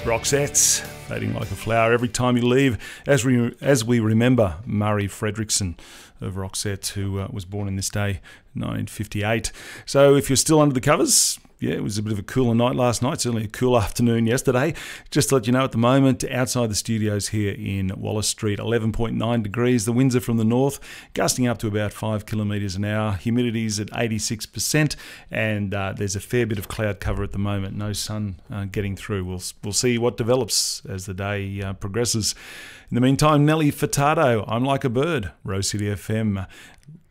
Roxette, Fading Like a Flower, Every Time You Leave, as we remember Murray Fredrickson of Roxette, who was born in this day, 1958. So if you're still under the covers, yeah, it was a bit of a cooler night last night, certainly a cool afternoon yesterday. Just to let you know, at the moment, outside the studios here in Wallace Street, 11.9 degrees. The winds are from the north, gusting up to about 5 kilometres an hour. Humidity's at 86%, and there's a fair bit of cloud cover at the moment. No sun getting through. We'll see what develops as the day progresses. In the meantime, Nelly Furtado, I'm Like a Bird, Rose City FM.